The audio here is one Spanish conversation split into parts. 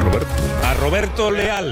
A Roberto Leal,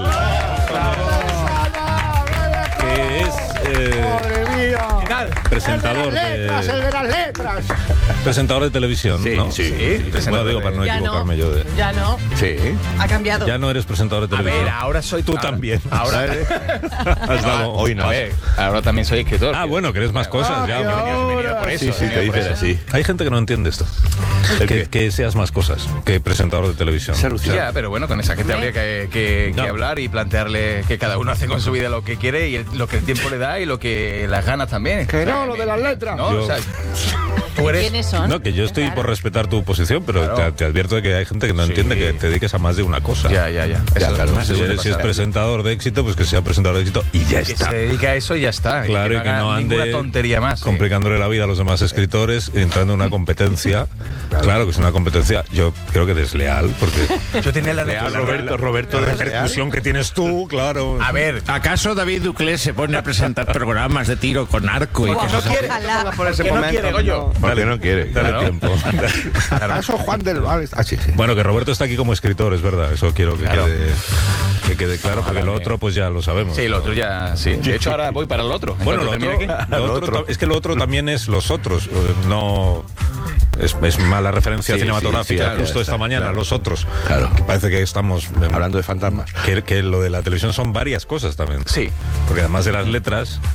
que es ¡Madre mía! presentador ¡El de las letras! presentador de televisión, Sí, ¿no? sí. Bueno, digo para no Ya equivocarme no. yo de... Ya no. Sí. Ha cambiado. Ya no eres presentador de A televisión. ver, ahora soy Tú también. Ahora, Has dado Hoy no. a ver, ahora también soy escritor. Ah, bueno, que eres más cosas ya. ahora. Por eso, Sí, sí, te dicen así. Hay gente que no entiende esto. Que seas más cosas que presentador de televisión. Se alucina. Ya, pero bueno, con esa gente habría que No. hablar y plantearle que cada uno hace con su vida lo que quiere y lo que el tiempo le da y lo que las ganas también. Que no, lo de las letras. ¿No? Yo- O sea, tú eres... ¿Quiénes son? No, que yo estoy por respetar tu posición, pero Claro. te advierto de que hay gente que no Sí. entiende que te dediques a más de una cosa. Ya. Ya, Eso claro. no se Si suele es pasar. presentador de éxito, pues que sea presentador de éxito y ya Que está. se dedica a eso y ya está. Claro, y que haga no ande ninguna tontería más. complicándole la vida a los demás escritores, entrando en una competencia. Claro que es una competencia, yo creo que desleal, porque Yo tenía la Roberto la de repercusión que tienes tú, claro. A ver, ¿Acaso David Duclés se pone a presentar programas de tiro con arco y Buah, cosas así? ojalá. por ese que no quiere, Goyo. Porque no quiere. Dale Claro. tiempo. ¿Acaso Juan del Val? Ah, sí, sí. Bueno, que Roberto está aquí como escritor, es verdad, eso quiero que Claro. quede claro, porque lo otro pues ya lo sabemos. Sí, lo otro ya, sí. De hecho, ahora voy para el otro. En Bueno, cuanto lo termine otro, aquí. lo otro es que lo otro también es los otros, no es mala referencia Sí, cinematográfica. sí, claro, Justo ya esta está, mañana, claro. los otros. Claro. Parece que estamos Hablando de fantasmas. que lo de la televisión son varias cosas también. Sí. Porque además de las letras,